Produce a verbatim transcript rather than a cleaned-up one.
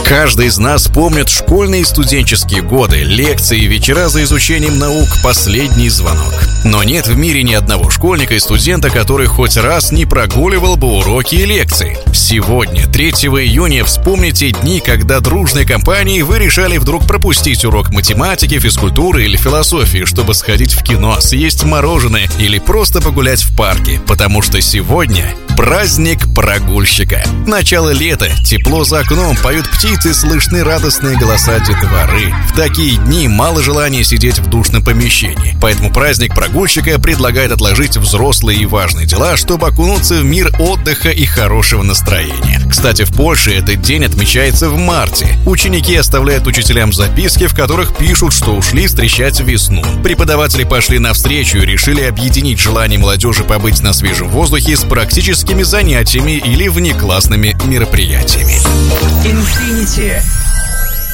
Каждый из нас помнит школьные и студенческие годы, лекции, вечера за изучением наук, последний звонок. Но нет в мире ни одного школьника и студента, который хоть раз не прогуливал бы уроки и лекции. Сегодня, третьего июня, вспомните дни, когда дружной компанией вы решали вдруг пропустить урок математики, физкультуры или философии, чтобы сходить в кино, съесть мороженое или просто погулять в парке, потому что сегодня праздник прогульщика. Начало лета, тепло за окном, поют птицы, слышны радостные голоса детворы. В такие дни мало желания сидеть в душном помещении. Поэтому праздник прогульщика предлагает отложить взрослые и важные дела, чтобы окунуться в мир отдыха и хорошего настроения. Кстати, в Польше этот день отмечается в марте. Ученики оставляют учителям записки, в которых пишут, что ушли встречать весну. Преподаватели пошли навстречу и решили объединить желание молодежи побыть на свежем воздухе с практическими занятиями или внеклассными мероприятиями. Infinity.